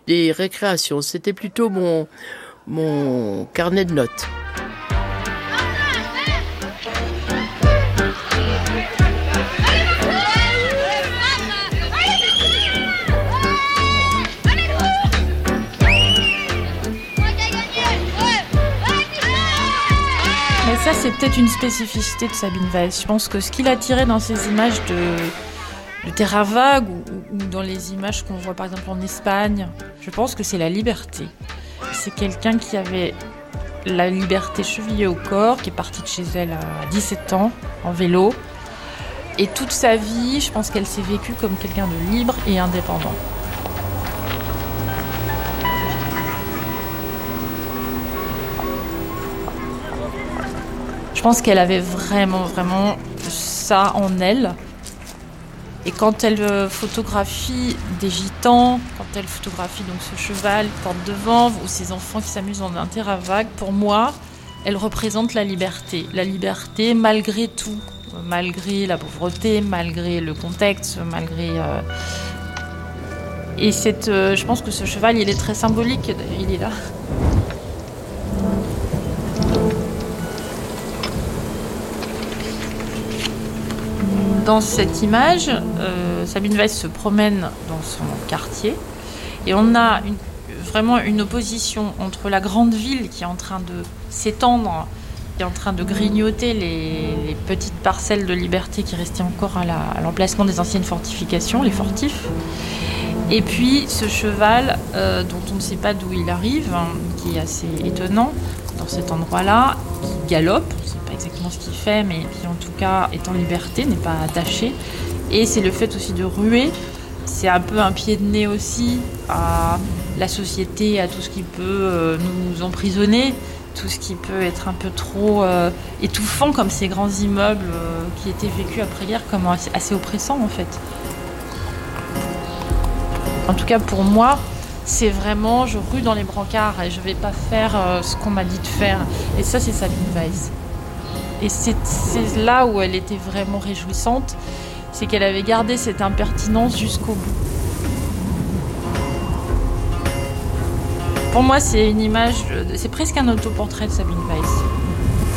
des récréations. C'était plutôt mon carnet de notes. Mais ça, c'est peut-être une spécificité de Sabine Weiss. Je pense que ce qu'il a tiré dans ces images de terrain vague ou dans les images qu'on voit par exemple en Espagne, je pense que c'est la liberté. C'est quelqu'un qui avait la liberté chevillée au corps, qui est partie de chez elle à 17 ans en vélo. Et toute sa vie, je pense qu'elle s'est vécue comme quelqu'un de libre et indépendant. Je pense qu'elle avait vraiment ça en elle. Et quand elle photographie des gitans, quand elle photographie donc ce cheval qui porte devant, ou ces enfants qui s'amusent dans un terrain vague, pour moi, elle représente la liberté. La liberté malgré tout, malgré la pauvreté, malgré le contexte, malgré... Et je pense que ce cheval, il est très symbolique, il est là. Dans cette image, Sabine Weiss se promène dans son quartier et on a vraiment une opposition entre la grande ville qui est en train de s'étendre, qui est en train de grignoter les petites parcelles de liberté qui restaient encore à l'emplacement des anciennes fortifications, les fortifs. Et puis ce cheval dont on ne sait pas d'où il arrive, qui est assez étonnant dans cet endroit-là, qui galope. Exactement ce qu'il fait, mais qui en tout cas est en liberté, n'est pas attaché. Et c'est le fait aussi de ruer. C'est un peu un pied de nez aussi à la société, à tout ce qui peut nous emprisonner, tout ce qui peut être un peu trop étouffant, comme ces grands immeubles qui étaient vécus après-guerre comme assez oppressants en fait. En tout cas pour moi, c'est vraiment je rue dans les brancards et je vais pas faire ce qu'on m'a dit de faire. Et ça, c'est Sabine Weiss. Et c'est là où elle était vraiment réjouissante, c'est qu'elle avait gardé cette impertinence jusqu'au bout. Pour moi, c'est une image, c'est presque un autoportrait de Sabine Weiss.